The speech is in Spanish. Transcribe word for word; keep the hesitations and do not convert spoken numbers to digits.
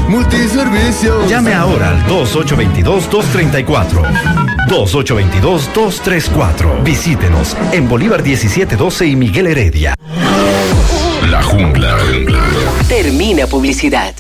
Multiservicio. Llame ahora al dos ocho dos dos, dos tres cuatro. dos ocho dos dos, dos tres cuatro. Visítenos en Bolívar diecisiete doce y Miguel Heredia. La jungla. Termina publicidad.